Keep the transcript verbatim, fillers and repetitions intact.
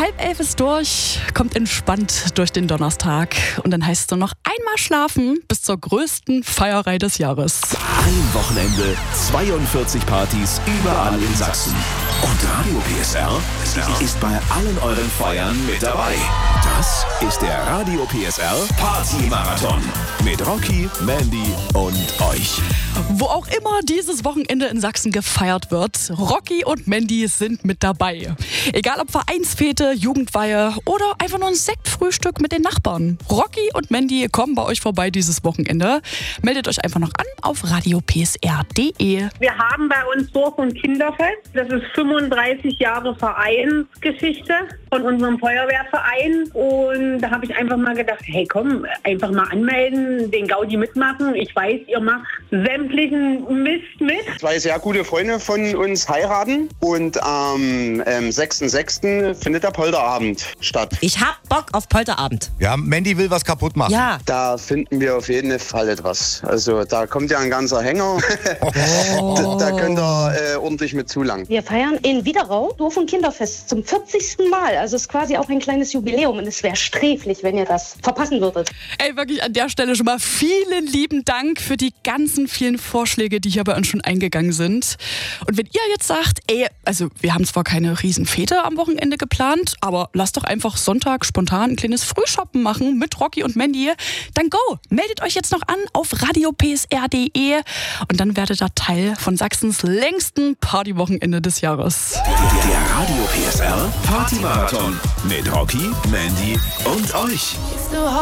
Halb elf ist durch, kommt entspannt durch den Donnerstag und dann heißt es nur noch einmal schlafen bis zur größten Feierei des Jahres. Ein Wochenende, zweiundvierzig Partys überall in Sachsen. Und Radio P S R ist bei allen euren Feiern mit dabei. Das ist der Radio P S R Party-Marathon mit Rocky, Mandy und euch. Wo auch immer dieses Wochenende in Sachsen gefeiert wird, Rocky und Mandy sind mit dabei. Egal ob Vereinsfete, Jugendweihe oder einfach nur ein Sektfrühstück mit den Nachbarn. Rocky und Mandy kommen bei euch vorbei dieses Wochenende. Meldet euch einfach noch an auf radio p s r punkt d e. Wir haben bei uns Dorf- und Kinderfest. Das ist fünfunddreißig Jahre Vereinsgeschichte von unserem Feuerwehrverein. Und da habe ich einfach mal gedacht, hey komm, einfach mal anmelden, den Gaudi mitmachen. Ich weiß, ihr macht sämtlichen Mist mit. Zwei sehr gute Freunde von uns heiraten und am ähm, sechsten sechsten findet der Polterabend statt. Ich hab Bock auf Polterabend. Ja, Mandy will was kaputt machen. Ja. Da finden wir auf jeden Fall etwas. Also da kommt ja ein ganzer Hänger. Oh. da, da könnt ihr äh, ordentlich mit zulangen. Wir feiern in Widerau Dorf- und Kinderfest zum vierzigsten Mal. Also es ist quasi auch ein kleines Jubiläum und es wäre sträflich, wenn ihr das verpassen würdet. Ey, wirklich an der Stelle schon mal vielen lieben Dank für die ganzen vielen Vorschläge, die hier bei uns schon eingegangen sind. Und wenn ihr jetzt sagt, ey, also wir haben zwar keine Riesenfete am Wochenende geplant, aber lasst doch einfach Sonntag spontan ein kleines Frühshoppen machen mit Rocky und Mandy, dann go! Meldet euch jetzt noch an auf radio p s r punkt d e und dann werdet ihr Teil von Sachsens längsten Partywochenende des Jahres. Der Radio P S R Party-Marathon mit Rocky, Mandy und euch.